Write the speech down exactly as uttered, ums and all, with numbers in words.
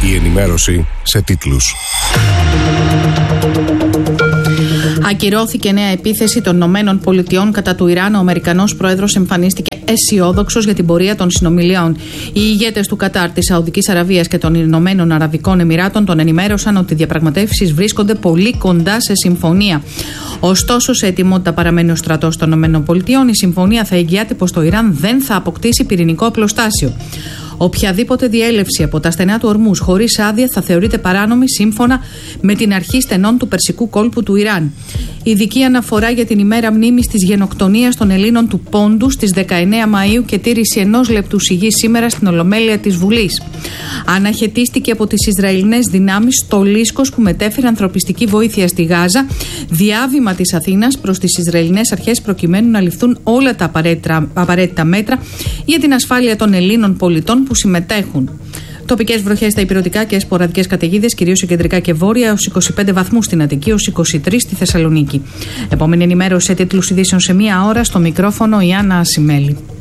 Η ενημέρωση σε τίτλους. Ακυρώθηκε νέα επίθεση των Ηνωμένων Πολιτειών κατά του Ιράν. Ο Αμερικανός πρόεδρος εμφανίστηκε αισιόδοξος για την πορεία των συνομιλιών. Οι ηγέτες του Κατάρ, της Σαουδικής Αραβίας και των Ηνωμένων Αραβικών Εμιράτων τον ενημέρωσαν ότι οι διαπραγματεύσεις βρίσκονται πολύ κοντά σε συμφωνία. Ωστόσο, σε ετοιμότητα παραμένει ο στρατός των Ηνωμένων Πολιτειών. Η συμφωνία θα εγγυάται πως το Ιράν δεν θα αποκτήσει πυρηνικό οπλοστάσιο. Οποιαδήποτε διέλευση από τα στενά του Ορμούζ χωρίς άδεια θα θεωρείται παράνομη σύμφωνα με την αρχή στενών του Περσικού κόλπου του Ιράν. Ειδική αναφορά για την ημέρα μνήμης της γενοκτονίας των Ελλήνων του Πόντου στις δεκαεννέα Μαΐου και τήρηση ενός λεπτού σιγής σήμερα στην Ολομέλεια της Βουλής. Αναχαιτίστηκε από τις Ισραηλινές δυνάμεις το Λίσκος που μετέφερε ανθρωπιστική βοήθεια στη Γάζα, διάβημα της Αθήνας προς τις Ισραηλινές αρχές προκειμένου να ληφθούν όλα τα απαραίτητα, απαραίτητα μέτρα για την ασφάλεια των Ελλήνων πολιτών που συμμετέχουν. Τοπικές βροχές στα ηπειρωτικά και σποραδικές καταιγίδες, κυρίως σε κεντρικά και βόρεια, έως είκοσι πέντε βαθμούς στην Αττική, έως είκοσι τρεις στη Θεσσαλονίκη. Επόμενη ενημέρωση σε τίτλους ειδήσεων σε μία ώρα, στο μικρόφωνο η Άννα Ασημέλη.